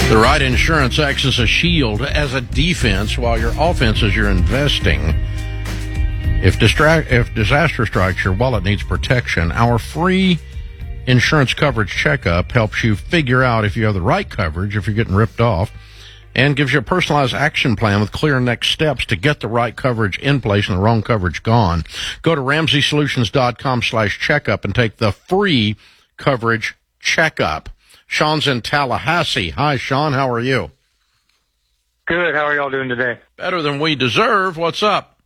The right insurance acts as a shield, as a defense, while your offense is your investing. If disaster strikes, your wallet needs protection. Our free insurance coverage checkup helps you figure out if you have the right coverage, if you're getting ripped off, and gives you a personalized action plan with clear next steps to get the right coverage in place and the wrong coverage gone. Go to RamseySolutions.com/checkup and take the free coverage checkup. Sean's in Tallahassee. Hi, Sean. How are you? Good. How are y'all doing today? Better than we deserve. What's up?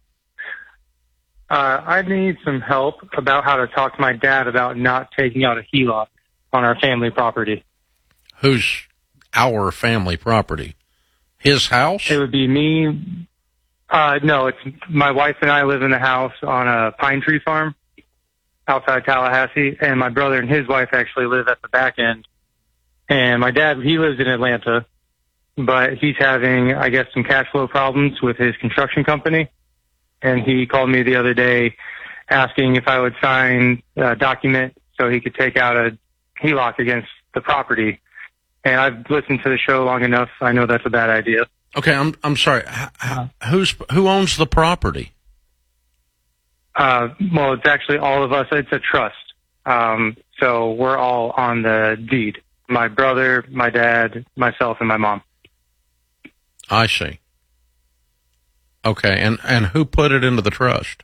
I need some help about how to talk to my dad about not taking out a HELOC on our family property. Who's our family property? His house? It would be me. No, it's my wife and I live in the house on a pine tree farm outside Tallahassee, and my brother and his wife actually live at the back end. And my dad, he lives in Atlanta, but he's having, I guess, some cash flow problems with his construction company. And he called me the other day asking if I would sign a document so he could take out a HELOC against the property. And I've listened to the show long enough. I know that's a bad idea. Okay, I'm sorry. Who owns the property? Well, it's actually all of us. It's a trust. So we're all on the deed. My brother, my dad, myself, and my mom. I see. Okay, and who put it into the trust?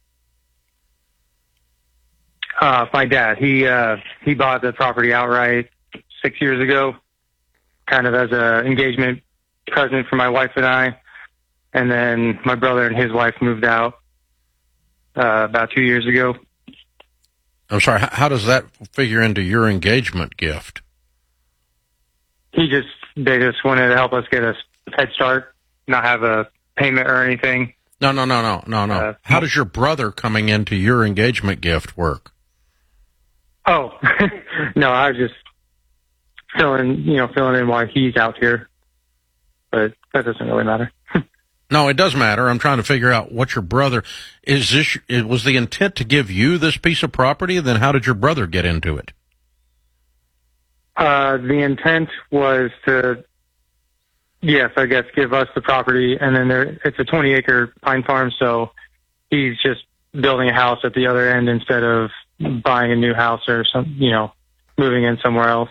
My dad. He bought the property outright 6 years ago, kind of as an engagement present for my wife and I. And then my brother and his wife moved out about 2 years ago. I'm sorry, how does that figure into your engagement gift? They just wanted to help us get a head start, not have a payment or anything. No. How does your brother coming into your engagement gift work? Oh, no, I was just filling in why he's out here, but that doesn't really matter. No, it does matter. I'm trying to figure out what your brother was the intent to give you this piece of property. Then how did your brother get into it? The intent was to, yes, I guess, give us the property, and then it's a 20-acre pine farm, so he's just building a house at the other end instead of buying a new house or moving in somewhere else.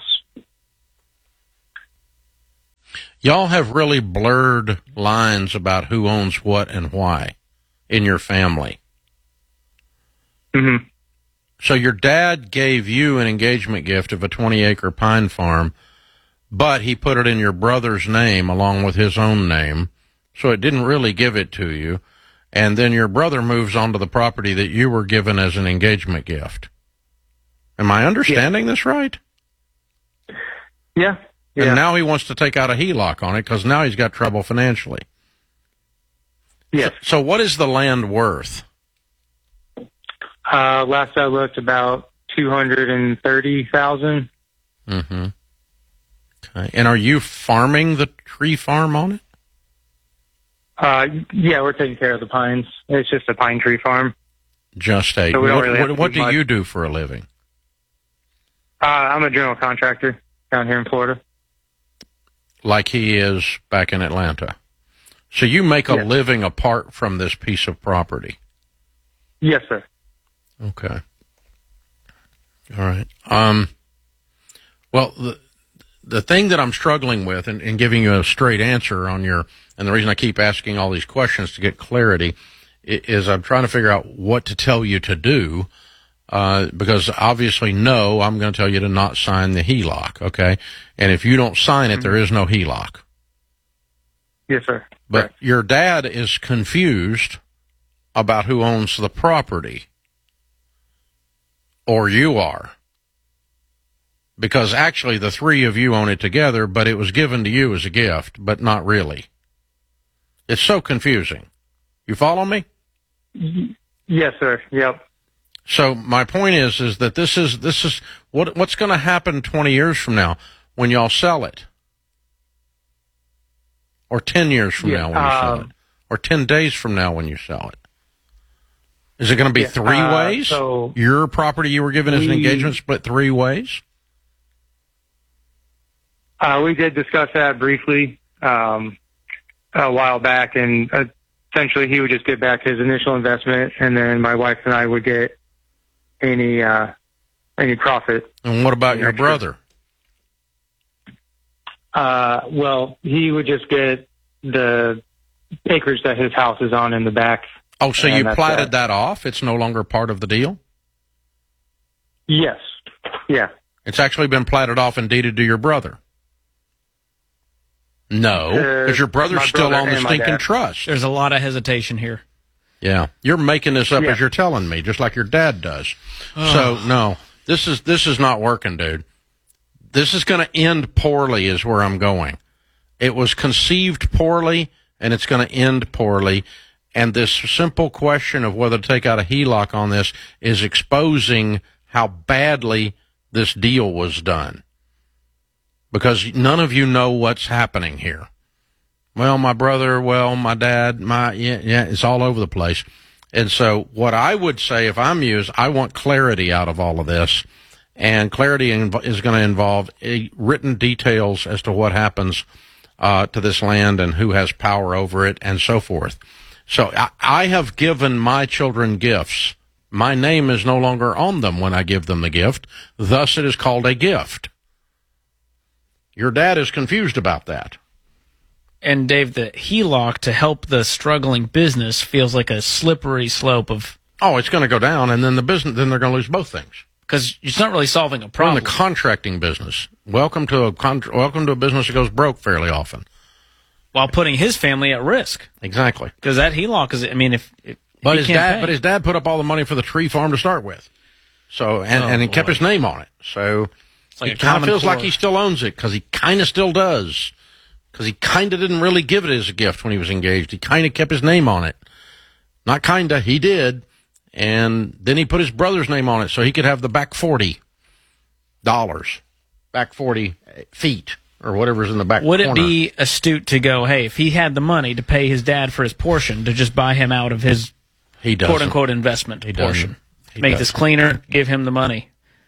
Y'all have really blurred lines about who owns what and why in your family. Mm-hmm. So your dad gave you an engagement gift of a 20-acre pine farm, but he put it in your brother's name along with his own name, so it didn't really give it to you. And then your brother moves onto the property that you were given as an engagement gift. Am I understanding this right? Yeah. And now he wants to take out a HELOC on it because now he's got trouble financially. Yes. So what is the land worth? Last I looked, about $230,000. Mm-hmm. Okay. And are you farming the tree farm on it? Yeah, we're taking care of the pines. It's just a pine tree farm. Just a. So what do you do for a living? I'm a general contractor down here in Florida. Like he is back in Atlanta. So you make a living apart from this piece of property? Yes, sir. Okay. All right. Well, the thing that I'm struggling with and giving you a straight answer on and the reason I keep asking all these questions to get clarity is I'm trying to figure out what to tell you to do, because obviously, no, I'm going to tell you to not sign the HELOC, okay? And if you don't sign it, there is no HELOC. Yes, sir. But Correct. Your dad is confused about who owns the property. Or you are. Because actually the three of you own it together, but it was given to you as a gift, but not really. It's so confusing. You follow me? Yes, sir. Yep. So my point is that this is what's going to happen 20 years from now when y'all sell it, or 10 years from now when you sell it, or 10 days from now when you sell it. Is it going to be three ways? So your property you were given as an engagement split three ways? We did discuss that briefly a while back, and essentially he would just get back his initial investment, and then my wife and I would get any profit. And what about your brother? Well, he would just get the acreage that his house is on in the back. Oh, so you platted that off? It's no longer part of the deal? Yes. Yeah. It's actually been platted off and deeded to your brother? No, because your brot's still on the stinking trust. There's a lot of hesitation here. Yeah. You're making this up as you're telling me, just like your dad does. So, no, this is not working, dude. This is going to end poorly is where I'm going. It was conceived poorly, and it's going to end poorly. And this simple question of whether to take out a HELOC on this is exposing how badly this deal was done. Because none of you know what's happening here. Well, my brother, well, my dad, it's all over the place. And so what I would say if I'm you is I want clarity out of all of this. And clarity is going to involve written details as to what happens to this land and who has power over it and so forth. So I have given my children gifts. My name is no longer on them when I give them the gift. Thus, it is called a gift. Your dad is confused about that. And, Dave, the HELOC to help the struggling business feels like a slippery slope of... Oh, it's going to go down, and then then they're going to lose both things. Because it's not really solving a problem. We're in the contracting business. Welcome to a business that goes broke fairly often. While putting his family at risk. Exactly. Because that HELOC is, I mean, if his dad put up all the money for the tree farm to start with. So, and he kept his name on it. So, like it kind of feels like he still owns it, because he kind of still does. Because he kind of didn't really give it as a gift when he was engaged. He kind of kept his name on it. Not kind of, he did. And then he put his brother's name on it so he could have the back $40. Back 40 feet, or whatever's in the back Would corner. It be astute to go, hey, if he had the money to pay his dad for his portion, to just buy him out of his quote-unquote investment portion? Make this cleaner, give him the money.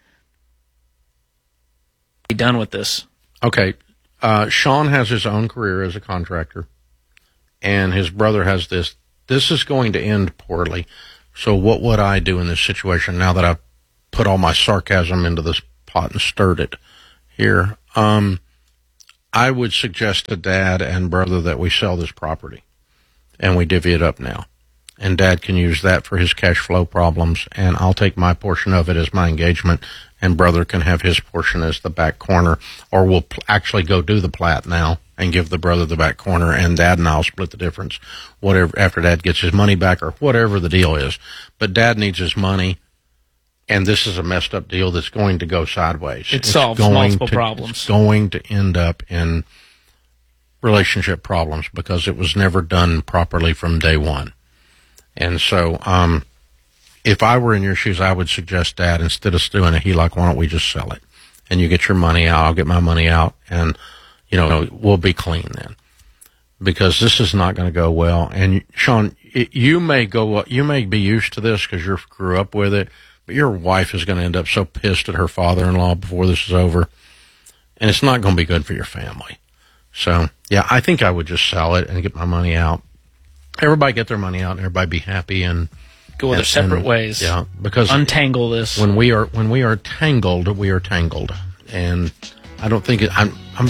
Be done with this. Okay. Sean has his own career as a contractor, and his brother has this. This is going to end poorly. So what would I do in this situation now that I've put all my sarcasm into this pot and stirred it here? I would suggest to Dad and brother that we sell this property, and we divvy it up now. And Dad can use that for his cash flow problems, and I'll take my portion of it as my engagement, and brother can have his portion as the back corner, or we'll actually go do the plat now and give the brother the back corner, and Dad and I'll split the difference, whatever, after Dad gets his money back or whatever the deal is. But Dad needs his money, and this is a messed up deal that's going to go sideways. It solves multiple problems. It's going to end up in relationship problems because it was never done properly from day one. And so, if I were in your shoes, I would suggest, Dad, instead of doing a HELOC, why don't we just sell it? And you get your money out, I'll get my money out, and, we'll be clean then. Because this is not going to go well. And, Sean, you may be used to this because you grew up with it, but your wife is going to end up so pissed at her father-in-law before this is over. And it's not going to be good for your family. So, yeah, I think I would just sell it and get my money out. Everybody get their money out and everybody be happy and go their separate ways. Yeah, because untangle this. When we are tangled, we are tangled. And I don't think I'm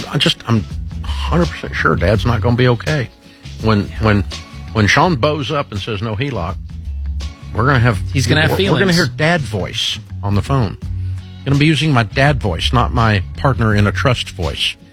100% sure Dad's not going to be okay. When Sean bows up and says no HELOC, he's going to have feelings. We're going to hear Dad voice on the phone. Going to be using my dad voice, not my partner in a trust voice.